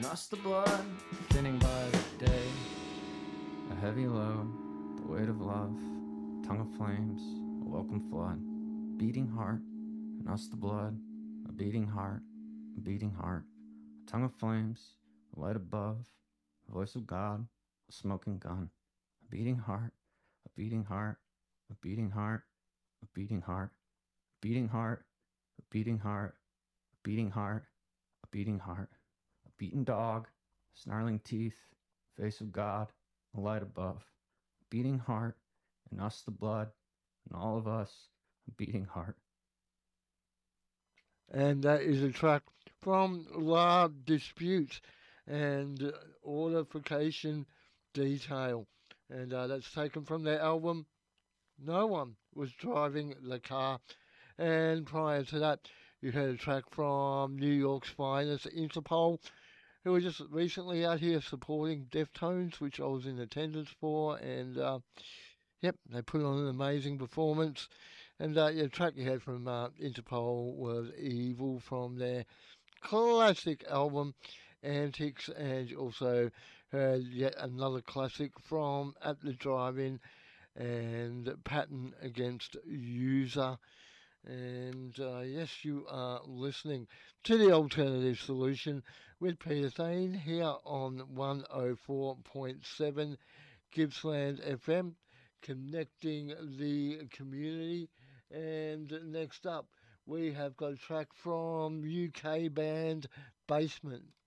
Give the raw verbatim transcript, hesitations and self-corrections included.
and us the blood, thinning by the day. A heavy load, the weight of love, tongue of flames, a welcome flood, beating heart, and us the blood, a beating heart, a beating heart, a tongue of flames, a light above, a voice of God, a smoking gun, a beating heart, a beating heart, a beating heart, a beating heart, a beating heart, a beating heart, a beating heart, a beating heart, a beaten dog, snarling teeth, face of God, a light above, a beating heart, and us the blood, and all of us, a beating heart. And that is a track from La Dispute and uh, Ordification Detail. And uh, that's taken from their album No One Was Driving the Car. And prior to that, you heard a track from New York's finest, Interpol, who were just recently out here supporting Deftones, which I was in attendance for. And uh, yep, they put on an amazing performance. And uh, yeah, the track you had from uh, Interpol was Evil from their classic album Antics, and you also heard yet another classic from At the Drive-In and Pattern Against User. And uh, yes, you are listening to the Alternative Solution with Peter Thane here on one oh four point seven Gippsland F M, connecting the community. And next up, we have got a track from U K band Basement.